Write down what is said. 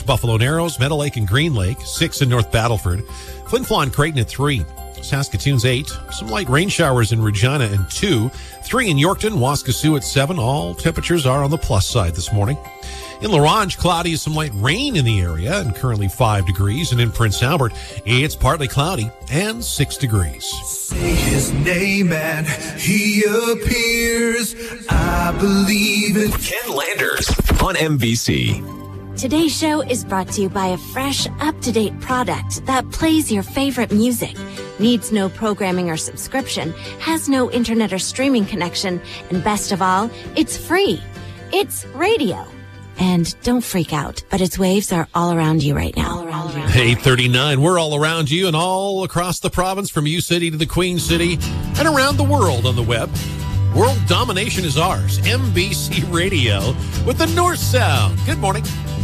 Buffalo Narrows, Meadow Lake, and Green Lake. 6 in North Battleford. Flin Flon, Creighton at 3. Saskatoon's 8. Some light rain showers in Regina and 2. 3 in Yorkton, Waskesiu at 7. All temperatures are on the plus side this morning. In La Ronge, cloudy, some light rain in the area and currently 5 degrees. And in Prince Albert, it's partly cloudy and 6 degrees. Say his name and he appears. I believe it. Ken Landers on MBC. Today's show is brought to you by a fresh, up-to-date product that plays your favorite music, needs no programming or subscription, has no internet or streaming connection, and best of all, it's free. It's radio. And don't freak out, but its waves are all around you right now. 8:39. We're all around you and all across the province, from U-City to the Queen City and around the world on the web. World domination is ours. MBC Radio with the North Sound. Good morning.